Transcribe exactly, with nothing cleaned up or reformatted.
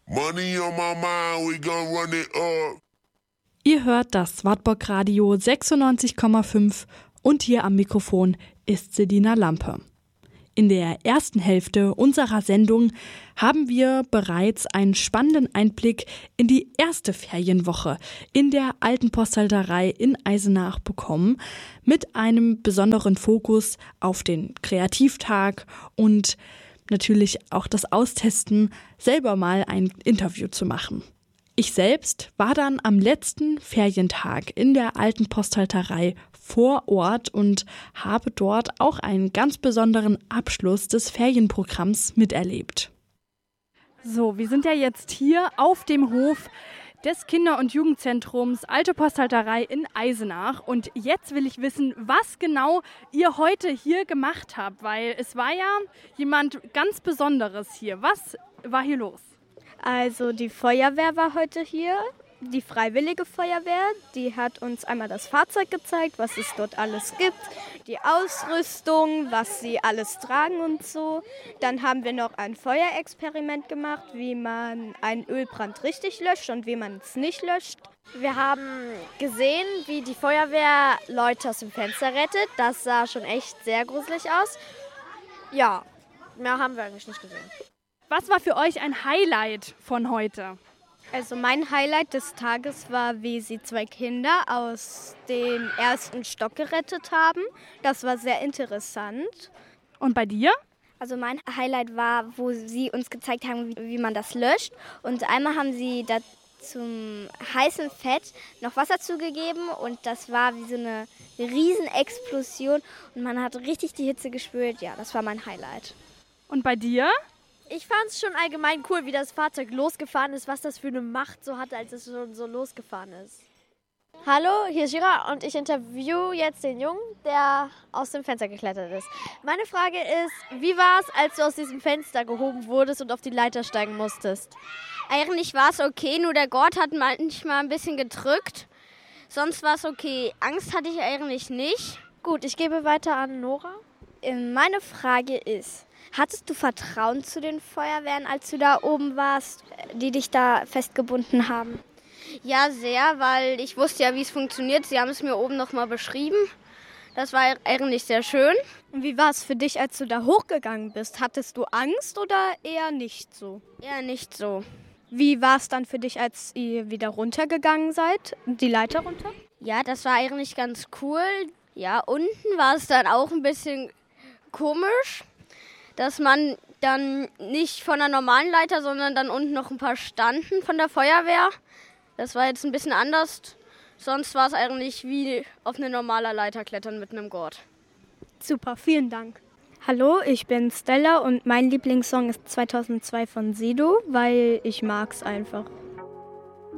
Money on my mind, we gon' run it up. Ihr hört das Wartburg Radio sechsundneunzig Komma fünf und hier am Mikrofon ist Selina Lampe. In der ersten Hälfte unserer Sendung haben wir bereits einen spannenden Einblick in die erste Ferienwoche in der Alten Posthalterei in Eisenach bekommen, mit einem besonderen Fokus auf den Kreativtag und natürlich auch das Austesten, selber mal ein Interview zu machen. Ich selbst war dann am letzten Ferientag in der Alten Posthalterei vor Ort und habe dort auch einen ganz besonderen Abschluss des Ferienprogramms miterlebt. So, wir sind ja jetzt hier auf dem Hof des Kinder- und Jugendzentrums Alte Posthalterei in Eisenach. Und jetzt will ich wissen, was genau ihr heute hier gemacht habt, weil es war ja jemand ganz Besonderes hier. Was war hier los? Also die Feuerwehr war heute hier, die Freiwillige Feuerwehr, die hat uns einmal das Fahrzeug gezeigt, was es dort alles gibt, die Ausrüstung, was sie alles tragen und so. Dann haben wir noch ein Feuerexperiment gemacht, wie man einen Ölbrand richtig löscht und wie man es nicht löscht. Wir haben gesehen, wie die Feuerwehr Leute aus dem Fenster rettet. Das sah schon echt sehr gruselig aus. Ja, mehr haben wir eigentlich nicht gesehen. Was war für euch ein Highlight von heute? Also mein Highlight des Tages war, wie sie zwei Kinder aus dem ersten Stock gerettet haben. Das war sehr interessant. Und bei dir? Also mein Highlight war, wo sie uns gezeigt haben, wie man das löscht. Und einmal haben sie da zum heißen Fett noch Wasser zugegeben und das war wie so eine Riesenexplosion und man hat richtig die Hitze gespürt. Ja, das war mein Highlight. Und bei dir? Ich fand es schon allgemein cool, wie das Fahrzeug losgefahren ist, was das für eine Macht so hatte, als es schon so losgefahren ist. Hallo, hier ist Gira und ich interview jetzt den Jungen, der aus dem Fenster geklettert ist. Meine Frage ist, wie war es, als du aus diesem Fenster gehoben wurdest und auf die Leiter steigen musstest? Eigentlich war es okay, nur der Gurt hat manchmal ein bisschen gedrückt. Sonst war es okay. Angst hatte ich eigentlich nicht. Gut, ich gebe weiter an Nora. Meine Frage ist, hattest du Vertrauen zu den Feuerwehren, als du da oben warst, die dich da festgebunden haben? Ja, sehr, weil ich wusste ja, wie es funktioniert. Sie haben es mir oben nochmal beschrieben. Das war eigentlich sehr schön. Und wie war es für dich, als du da hochgegangen bist? Hattest du Angst oder eher nicht so? Eher nicht so. Wie war es dann für dich, als ihr wieder runtergegangen seid, die Leiter runter? Ja, das war eigentlich ganz cool. Ja, unten war es dann auch ein bisschen komisch, dass man dann nicht von der normalen Leiter, sondern dann unten noch ein paar standen von der Feuerwehr. Das war jetzt ein bisschen anders. Sonst war es eigentlich wie auf eine normale Leiter klettern mit einem Gurt. Super, vielen Dank. Hallo, ich bin Stella und mein Lieblingssong ist zweitausendzwei von Sido, weil ich mag's einfach.